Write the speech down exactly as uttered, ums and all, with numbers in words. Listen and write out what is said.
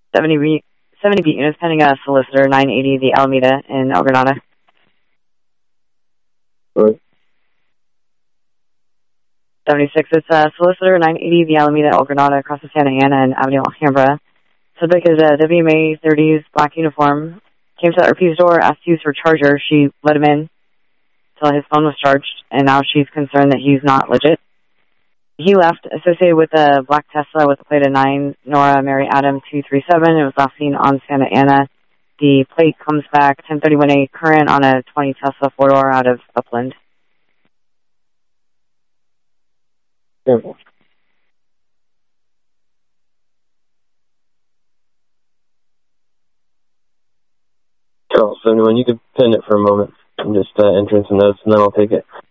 seventy B, seventy B units pending a solicitor, nine eighty the Alameda in El Granada. Right. seventy-six, it's uh, solicitor, nine eighty the Alameda, El Granada, across the Santa Ana and Avenue Alhambra. Subject is a W M A thirties black uniform. Came to R P's door, asked to use her charger. She let him in until his phone was charged, and now she's concerned that he's not legit. He left, associated with a black Tesla with a plate of nine, Nora Mary Adam two three seven. It was last seen on Santa Ana. The plate comes back ten thirty-one A current on a twenty Tesla four-door out of Upland. Yeah. Charles, anyone, you can pin it for a moment. I'm just uh, entering some notes, and then I'll take it.